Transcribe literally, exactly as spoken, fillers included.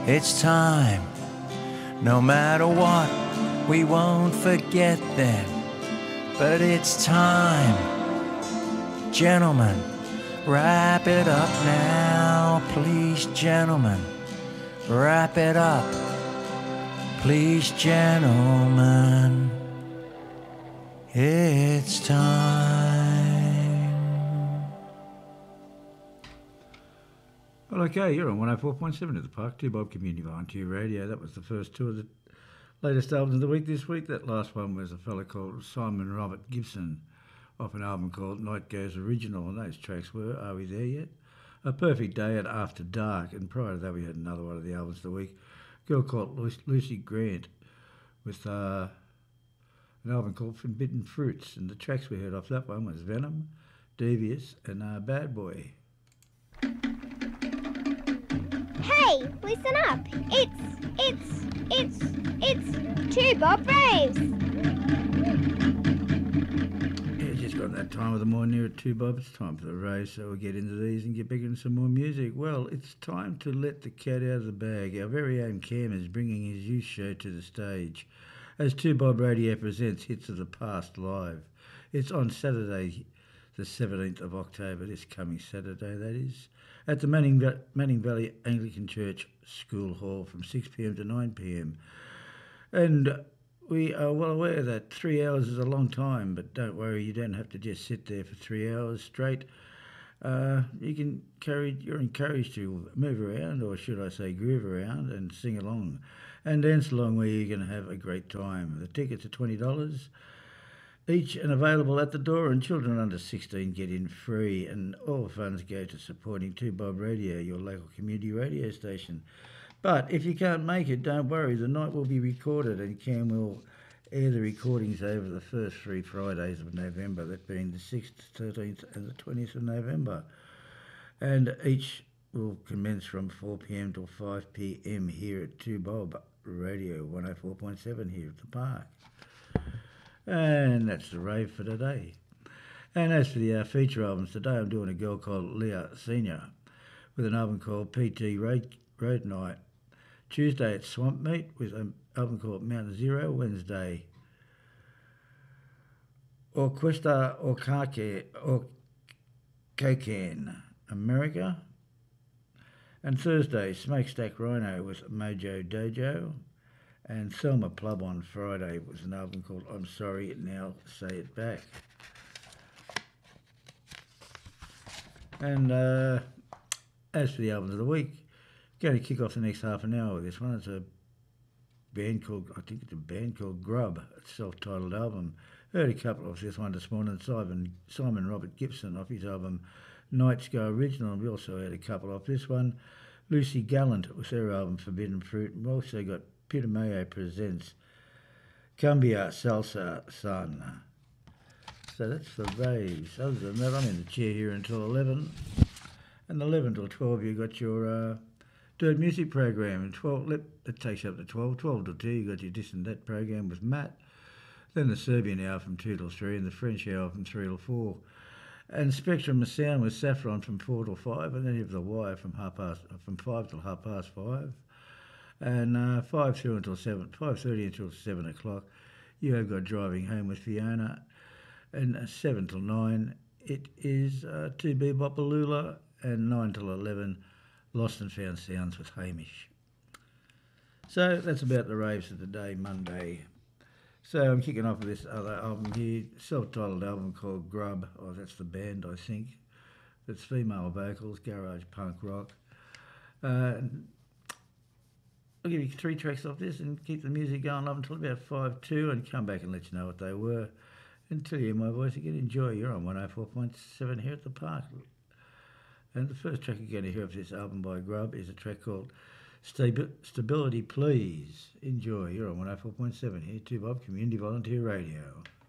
It's time. No matter what, we won't forget them. But it's time. Gentlemen, wrap it up now, please, gentlemen. Wrap it up, please, gentlemen. It's time. Well, okay, you're on one oh four point seven at the Park, two Bob Community Volunteer Radio. That was the first two of the latest albums of the week this week. That last one was a fella called Simon Robert Gibson off an album called Night Goes Original, and those tracks were Are We There Yet?, A Perfect Day at After Dark, and prior to that we had another one of the albums of the week, a girl called Lucy Grant with uh, an album called Forbidden Fruits, and the tracks we heard off that one was Venom, Devious and uh, Bad Boy. Hey, listen up. It's, it's, it's, it's Two Bob Raves. Yeah, just got that time of the morning here at Two Bob. It's time for the raves, so we'll get into these and get back into some more music. Well, it's time to let the cat out of the bag. Our very own Cam is bringing his youth show to the stage as Two Bob Radio presents Hits of the Past live. It's on Saturday, the seventeenth of October, this coming Saturday, that is, at the Manning, Manning Valley Anglican Church School Hall from six p m to nine p m. And we are well aware that three hours is a long time, but don't worry, you don't have to just sit there for three hours straight. Uh, you can carry, you're encouraged to move around, or should I say groove around, and sing along and dance along where you're going to have a great time. The tickets are twenty dollars each and available at the door, and children under sixteen get in free, and all funds go to supporting Two Bob Radio, your local community radio station. But if you can't make it, don't worry, the night will be recorded, and Cam will air the recordings over the first three Fridays of November, that being the sixth, thirteenth and the twentieth of November. And each will commence from four p m till five p m here at Two Bob Radio, one oh four point seven here at the Park. And that's the rave for today. And as for the uh, feature albums, today I'm doing a girl called Leah Senior with an album called P T Road, Road Night. Tuesday it's Swamp Meat with an album called Mountain Zero. Wednesday Orquesta Orkake or Cocan America. And Thursday Smokestack Rhino with Mojo Dojo. And Selma Plub on Friday was an album called I'm Sorry, Now Say It Back. And uh, as for the albums of the week, going to kick off the next half an hour with this one. It's a band called, I think it's a band called Grub. It's a self-titled album. Heard a couple of this one this morning. Simon, Simon Robert Gibson off his album Nights Go Original. We also heard a couple off this one. Lucy Gallant with their album Forbidden Fruit. And we also got Peter Mayo presents Cumbia Salsa Sun. So that's the raves. Other than that, I'm in the chair here until eleven. And eleven till twelve, you got your uh, Dirt Music program. And twelve, it takes you up to twelve. twelve till two, you got your This and That program with Matt. Then the Serbian hour from two till three, and the French hour from three till four. And Spectrum of Sound with Saffron from four till five, and then you have The Wire from half past, from five till half past five. And uh, five through until seven, five thirty until seven o'clock. You have got Driving Home with Fiona, and uh, seven till nine. It is uh, two B Bopalula, and nine till eleven. Lost and Found Sounds with Hamish. So that's about the raves of the day, Monday. So I'm kicking off with this other album here, self-titled album called Grub. Oh, that's the band, I think. It's female vocals, garage punk rock. Uh, I'll give you three tracks off this and keep the music going up until about five two and come back and let you know what they were and tell you my voice again. Enjoy. You're on one oh four point seven here at the Park. And the first track you're going to hear of this album by Grub is a track called Stabi- Stability Please. Enjoy. You're on one oh four point seven here, Two Bob Community Volunteer Radio.